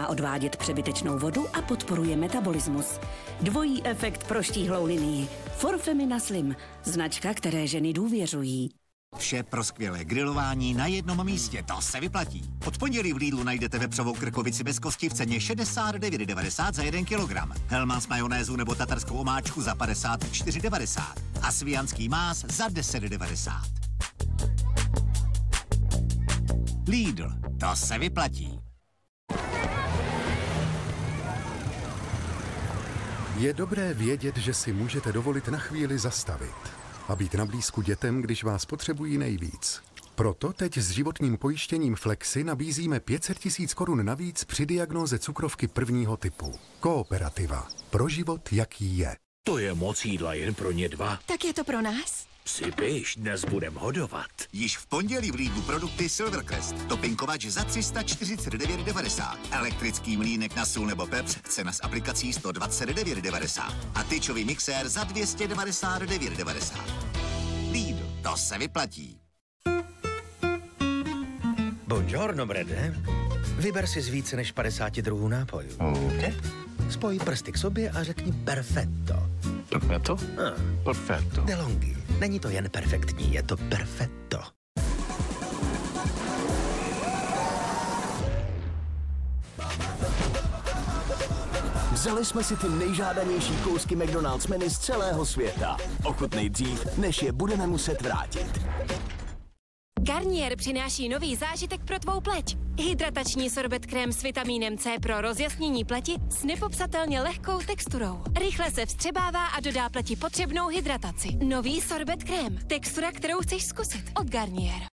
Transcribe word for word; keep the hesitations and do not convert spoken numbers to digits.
pomáhá odvádět přebytečnou vodu a podporuje metabolismus. Dvojí efekt pro štíhlou linii. Forfemina Slim, značka, které ženy důvěřují. Vše pro skvělé grilování na jednom místě, to se vyplatí. Od pondělí v Lidlu najdete vepřovou krkovici bez kosti v ceně šedesát devět devadesát za jeden kilogram. Hellmann's majonézu nebo tatarskou omáčku za padesát čtyři devadesát. A svijanský más za deset devadesát. Lidl, to se vyplatí. Je dobré vědět, že si můžete dovolit na chvíli zastavit a být na blízku dětem, když vás potřebují nejvíc. Proto teď s životním pojištěním Flexi nabízíme pět set tisíc korun navíc při diagnóze cukrovky prvního typu. Kooperativa. Pro život, jaký je. To je moc jídla jen pro ně dva. Tak je to pro nás? Sypiš, dnes budem hodovat. Již v pondělí v Lidlu produkty Silvercrest. Topinkovač za tři sta čtyřicet devět devadesát. Elektrický mlýnek na sůl nebo pepř, cena s aplikací sto dvacet devět devadesát. A tyčový mixér za dvě stě devadesát devět devadesát. Lidl, to se vyplatí. Buongiorno, Brede. Vyber si z více než padesáti druhů nápojů. Okay. Spoj prsty k sobě a řekni perfetto. Perfetto? Ah. Perfetto. DeLonghi. Není to jen perfektní, je to perfetto. Vzali jsme si ty nejžádanější kousky McDonald's menu z celého světa. Ochutnej dřív, než je budeme muset vrátit. Garnier přináší nový zážitek pro tvou pleť. Hydratační sorbet krém s vitamínem C pro rozjasnění pleti s nepopsatelně lehkou texturou. Rychle se vstřebává a dodá pleti potřebnou hydrataci. Nový sorbet krém. Textura, kterou chceš zkusit. Od Garnier.